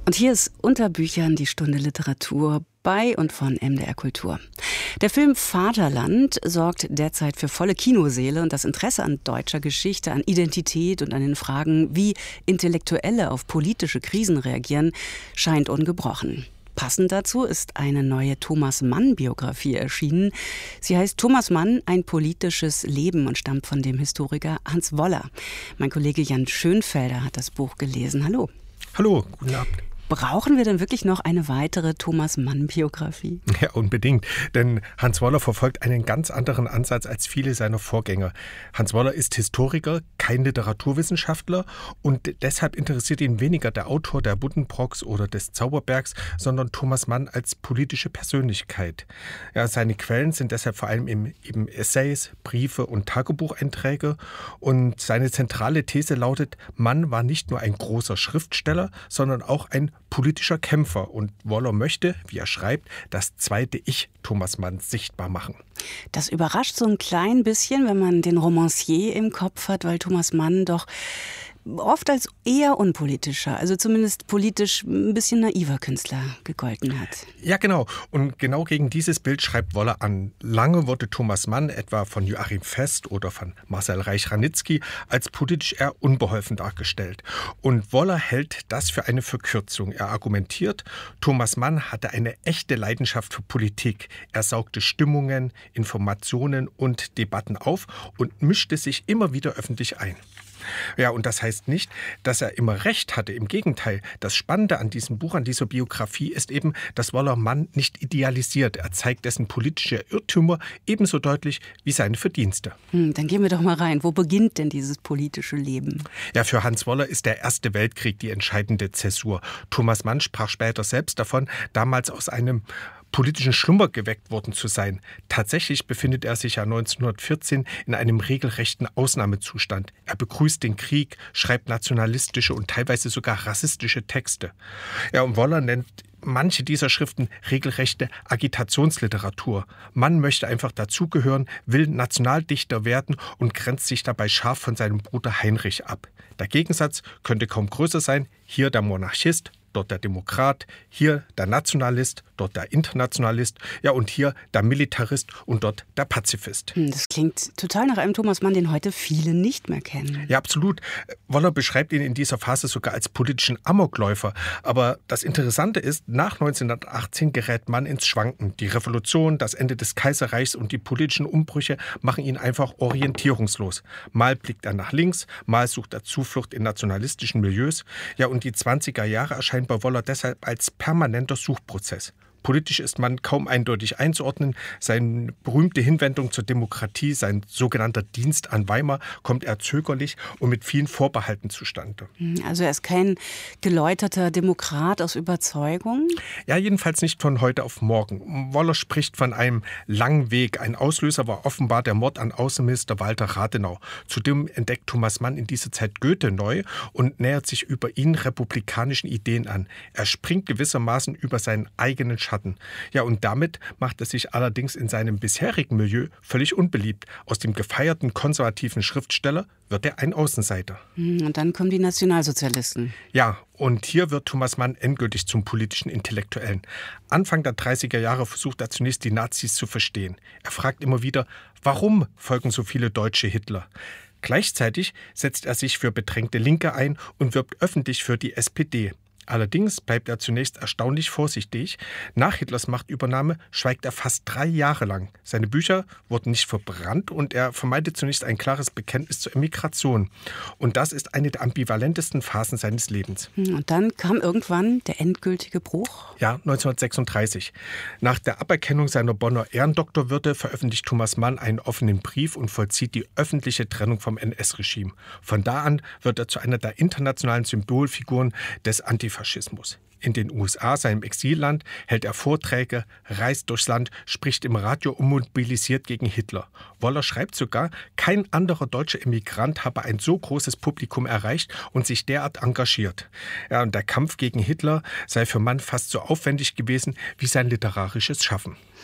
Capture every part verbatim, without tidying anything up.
Und hier ist unter Büchern die Stunde Literatur bei und von M D R Kultur. Der Film Vaterland sorgt derzeit für volle Kinosäle und das Interesse an deutscher Geschichte, an Identität und an den Fragen, wie Intellektuelle auf politische Krisen reagieren, scheint ungebrochen. Passend dazu ist eine neue Thomas-Mann-Biografie erschienen. Sie heißt Thomas Mann, ein politisches Leben und stammt von dem Historiker Hans Woller. Mein Kollege Jan Schönfelder hat das Buch gelesen. Hallo. Hallo, guten Abend. Brauchen wir denn wirklich noch eine weitere Thomas-Mann-Biografie? Ja, unbedingt. Denn Hans Woller verfolgt einen ganz anderen Ansatz als viele seiner Vorgänger. Hans Woller ist Historiker, kein Literaturwissenschaftler und deshalb interessiert ihn weniger der Autor der Buddenbrooks oder des Zauberbergs, sondern Thomas Mann als politische Persönlichkeit. Ja, seine Quellen sind deshalb vor allem im, eben Essays, Briefe und Tagebucheinträge. Und seine zentrale These lautet, Mann war nicht nur ein großer Schriftsteller, sondern auch ein politischer Kämpfer. Und Woller möchte, wie er schreibt, das zweite Ich Thomas Manns sichtbar machen. Das überrascht so ein klein bisschen, wenn man den Romancier im Kopf hat, weil Thomas Mann doch oft als eher unpolitischer, also zumindest politisch ein bisschen naiver Künstler gegolten hat. Ja, genau. Und genau gegen dieses Bild schreibt Woller an. Lange wurde Thomas Mann etwa von Joachim Fest oder von Marcel Reich-Ranitzky als politisch eher unbeholfen dargestellt. Und Woller hält das für eine Verkürzung. Er argumentiert, Thomas Mann hatte eine echte Leidenschaft für Politik. Er saugte Stimmungen, Informationen und Debatten auf und mischte sich immer wieder öffentlich ein. Ja, und das heißt nicht, dass er immer recht hatte. Im Gegenteil, das Spannende an diesem Buch, an dieser Biografie ist eben, dass Woller Mann nicht idealisiert. Er zeigt dessen politische Irrtümer ebenso deutlich wie seine Verdienste. Hm, dann gehen wir doch mal rein. Wo beginnt denn dieses politische Leben? Ja, für Hans Woller ist der Erste Weltkrieg die entscheidende Zäsur. Thomas Mann sprach später selbst davon, damals aus einem politischen Schlummer geweckt worden zu sein. Tatsächlich befindet er sich ja neunzehnhundertvierzehn in einem regelrechten Ausnahmezustand. Er begrüßt den Krieg, schreibt nationalistische und teilweise sogar rassistische Texte. Ja, und Woller nennt manche dieser Schriften regelrechte Agitationsliteratur. Mann möchte einfach dazugehören, will Nationaldichter werden und grenzt sich dabei scharf von seinem Bruder Heinrich ab. Der Gegensatz könnte kaum größer sein. Hier der Monarchist, dort der Demokrat, hier der Nationalist, dort der Internationalist, ja und hier der Militarist und dort der Pazifist. Das klingt total nach einem Thomas Mann, den heute viele nicht mehr kennen. Ja, absolut. Woller beschreibt ihn in dieser Phase sogar als politischen Amokläufer. Aber das Interessante ist, nach neunzehnhundertachtzehn gerät Mann ins Schwanken. Die Revolution, das Ende des Kaiserreichs und die politischen Umbrüche machen ihn einfach orientierungslos. Mal blickt er nach links, mal sucht er Zuflucht in nationalistischen Milieus. Ja, und die zwanziger Jahre erscheinen bei Woller deshalb als permanenter Suchprozess. Politisch ist man kaum eindeutig einzuordnen. Seine berühmte Hinwendung zur Demokratie, sein sogenannter Dienst an Weimar, kommt eher zögerlich und mit vielen Vorbehalten zustande. Also er ist kein geläuterter Demokrat aus Überzeugung? Ja, jedenfalls nicht von heute auf morgen. Woller spricht von einem langen Weg. Ein Auslöser war offenbar der Mord an Außenminister Walter Rathenau. Zudem entdeckt Thomas Mann in dieser Zeit Goethe neu und nähert sich über ihn republikanischen Ideen an. Er springt gewissermaßen über seinen eigenen Schatten. Ja, und damit macht er sich allerdings in seinem bisherigen Milieu völlig unbeliebt. Aus dem gefeierten konservativen Schriftsteller wird er ein Außenseiter. Und dann kommen die Nationalsozialisten. Ja, und hier wird Thomas Mann endgültig zum politischen Intellektuellen. Anfang der dreißiger Jahre versucht er zunächst, die Nazis zu verstehen. Er fragt immer wieder, warum folgen so viele Deutsche Hitler? Gleichzeitig setzt er sich für bedrängte Linke ein und wirbt öffentlich für die S P D. Allerdings bleibt er zunächst erstaunlich vorsichtig. Nach Hitlers Machtübernahme schweigt er fast drei Jahre lang. Seine Bücher wurden nicht verbrannt und er vermeidet zunächst ein klares Bekenntnis zur Emigration. Und das ist eine der ambivalentesten Phasen seines Lebens. Und dann kam irgendwann der endgültige Bruch? Ja, neunzehnhundertsechsunddreißig. Nach der Aberkennung seiner Bonner Ehrendoktorwürde veröffentlicht Thomas Mann einen offenen Brief und vollzieht die öffentliche Trennung vom N S-Regime. Von da an wird er zu einer der internationalen Symbolfiguren des Antifaschismus. Faschismus. In den U S A, seinem Exilland, hält er Vorträge, reist durchs Land, spricht im Radio und mobilisiert gegen Hitler. Woller schreibt sogar, kein anderer deutscher Emigrant habe ein so großes Publikum erreicht und sich derart engagiert. Ja, und der Kampf gegen Hitler sei für Mann fast so aufwendig gewesen wie sein literarisches Schaffen.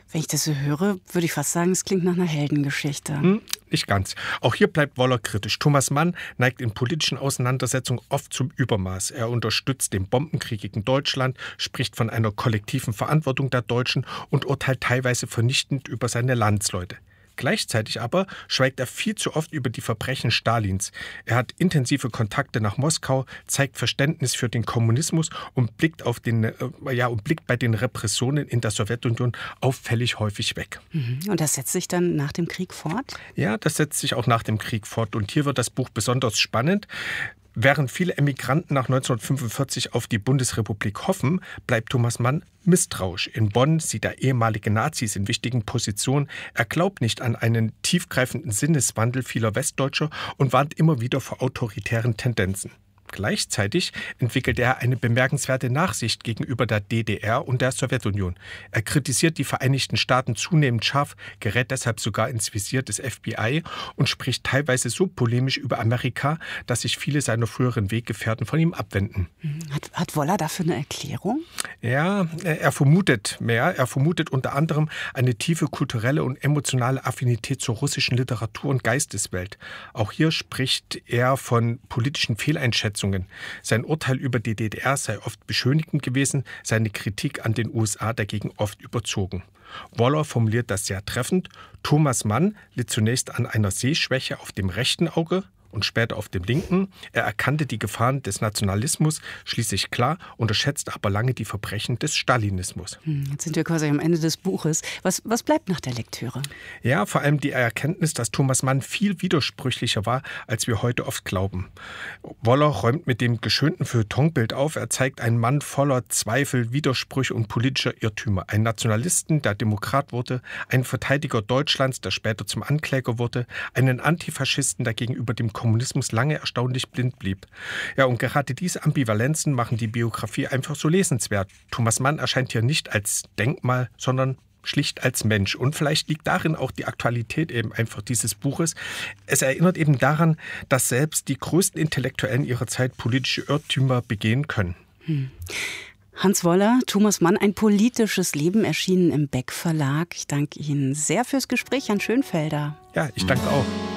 Wenn ich das so höre, würde ich fast sagen, es klingt nach einer Heldengeschichte. Hm, nicht ganz. Auch hier bleibt Woller kritisch. Thomas Mann neigt in politischen Auseinandersetzungen oft zum Übermaß. Er unterstützt den Bombenkrieg gegen Deutschland, spricht von einer kollektiven Verantwortung der Deutschen und urteilt teilweise vernichtend über seine Landsleute. Gleichzeitig aber schweigt er viel zu oft über die Verbrechen Stalins. Er hat intensive Kontakte nach Moskau, zeigt Verständnis für den Kommunismus und blickt, auf den, äh, ja, und blickt bei den Repressionen in der Sowjetunion auffällig häufig weg. Und das setzt sich dann nach dem Krieg fort? Ja, das setzt sich auch nach dem Krieg fort. Und hier wird das Buch besonders spannend. Während viele Emigranten nach neunzehnhundertfünfundvierzig auf die Bundesrepublik hoffen, bleibt Thomas Mann misstrauisch. In Bonn sieht er ehemalige Nazis in wichtigen Positionen. Er glaubt nicht an einen tiefgreifenden Sinneswandel vieler Westdeutscher und warnt immer wieder vor autoritären Tendenzen. Gleichzeitig entwickelt er eine bemerkenswerte Nachsicht gegenüber der D D R und der Sowjetunion. Er kritisiert die Vereinigten Staaten zunehmend scharf, gerät deshalb sogar ins Visier des F B I und spricht teilweise so polemisch über Amerika, dass sich viele seiner früheren Weggefährten von ihm abwenden. Hat, hat Woller dafür eine Erklärung? Ja, er vermutet mehr. Er vermutet unter anderem eine tiefe kulturelle und emotionale Affinität zur russischen Literatur und Geisteswelt. Auch hier spricht er von politischen Fehleinschätzungen. Sein Urteil über die D D R sei oft beschönigend gewesen, seine Kritik an den U S A dagegen oft überzogen. Woller formuliert das sehr treffend. Thomas Mann litt zunächst an einer Sehschwäche auf dem rechten Auge und später auf dem linken. Er erkannte die Gefahren des Nationalismus schließlich klar, unterschätzte aber lange die Verbrechen des Stalinismus. Jetzt sind wir quasi am Ende des Buches. Was, was bleibt nach der Lektüre? Ja, vor allem die Erkenntnis, dass Thomas Mann viel widersprüchlicher war, als wir heute oft glauben. Woller räumt mit dem geschönten Feuilletonbild auf. Er zeigt einen Mann voller Zweifel, Widersprüche und politischer Irrtümer. Einen Nationalisten, der Demokrat wurde, einen Verteidiger Deutschlands, der später zum Ankläger wurde, einen Antifaschisten, der gegenüber dem Kommunismus lange erstaunlich blind blieb. Ja, und gerade diese Ambivalenzen machen die Biografie einfach so lesenswert. Thomas Mann erscheint hier nicht als Denkmal, sondern schlicht als Mensch. Und vielleicht liegt darin auch die Aktualität eben einfach dieses Buches. Es erinnert eben daran, dass selbst die größten Intellektuellen ihrer Zeit politische Irrtümer begehen können. Hm. Hans Woller, Thomas Mann, ein politisches Leben, erschienen im Beck Verlag. Ich danke Ihnen sehr fürs Gespräch, Herrn Schönfelder. Ja, ich danke auch.